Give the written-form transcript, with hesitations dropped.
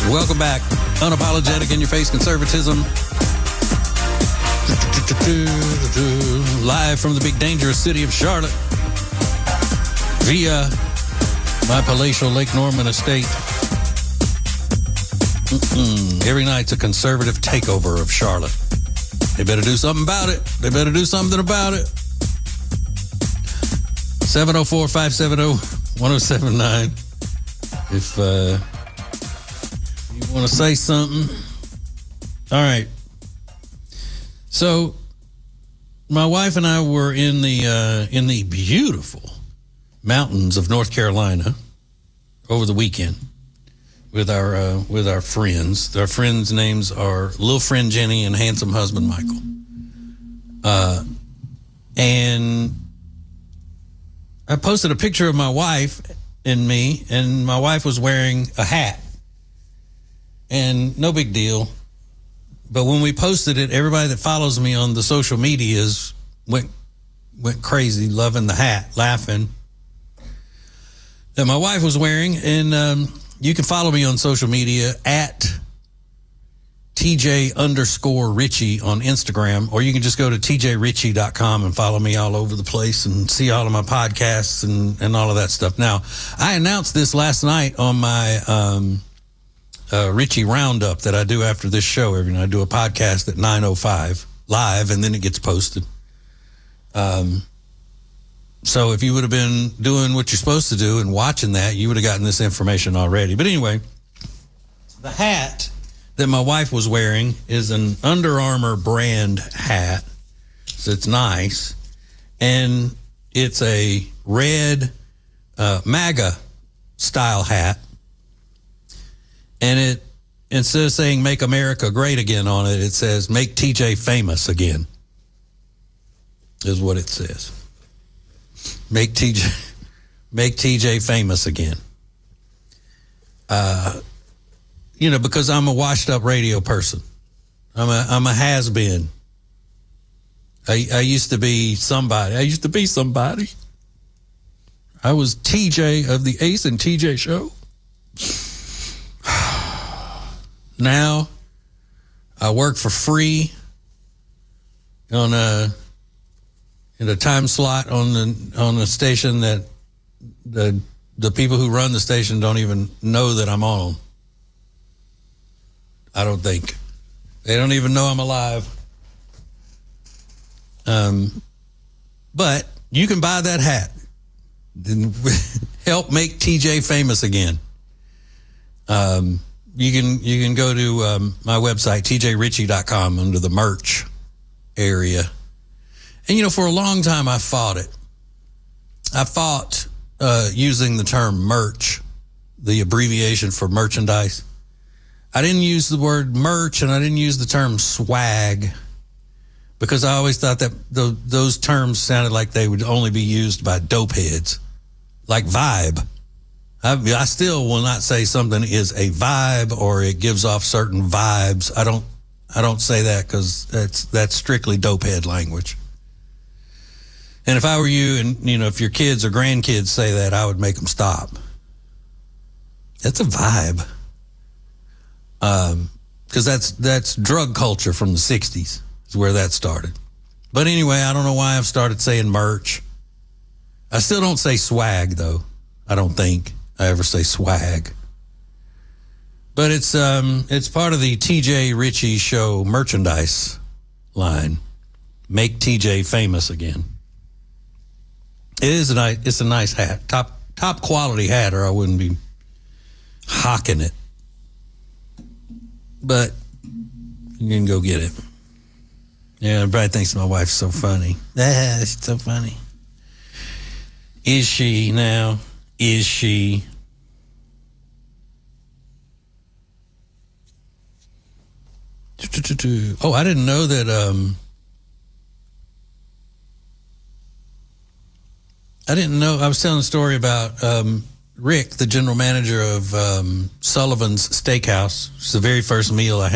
Welcome back. Unapologetic in your face conservatism. Live from the big dangerous city of Charlotte via my palatial Lake Norman estate. Every night's a conservative takeover of Charlotte. They better do something about it. 704-570-1079. If you want to say something. All right. So my wife and I were in the beautiful mountains of North Carolina over the weekend with our friends. Our friends' names are Little Friend Jenny and Handsome Husband Michael. And I posted a picture of my wife and me, and my wife was wearing a hat. And no big deal. But when we posted it, everybody that follows me on the social medias went crazy, loving the hat, laughing that my wife was wearing. And you can follow me on social media at TJ_Richie on Instagram, or you can just go to tjritchie.com and follow me all over the place and see all of my podcasts and all of that stuff. Now, I announced this last night on my Richie Roundup that I do after this show every night. I do a podcast at 9:05 live, and then it gets posted. So if you would have been doing what you're supposed to do and watching that, you would have gotten this information already. But anyway, the hat that my wife was wearing is an Under Armour brand hat. So it's nice. And it's a red MAGA style hat. And it, instead of saying "Make America Great Again" on it, it says "Make TJ Famous Again," is what it says. Make TJ famous again. Because I'm a washed up radio person. I'm a has-been. I used to be somebody. I was TJ of the Ace and TJ show. Now I work for free in a time slot on the station that the people who run the station don't even know that I'm on. I don't think. They don't even know I'm alive. But you can buy that hat. Help make TJ famous again. You can go to my website, tjritchie.com, under the merch area. And, for a long time, I fought it. I fought using the term merch, the abbreviation for merchandise. I didn't use the word merch, and I didn't use the term swag, because I always thought that those terms sounded like they would only be used by dope heads, like vibe. I still will not say something is a vibe or it gives off certain vibes. I don't say that, because that's strictly dope head language. And if I were you, and if your kids or grandkids say that, I would make them stop. That's a vibe. Because that's drug culture from the 60s is where that started. But anyway, I don't know why I've started saying merch. I still don't say swag, though. I don't think I ever say swag. But it's part of the TJ Ritchie Show merchandise line. Make TJ famous again. It's a nice hat. Top quality hat, or I wouldn't be hawking it. But you can go get it. Yeah, everybody thinks my wife's so funny. She's so funny. Is she now? Is she? Oh, I didn't know that. I didn't know. I was telling a story about Rick, the general manager of Sullivan's Steakhouse. It's the very first meal I had.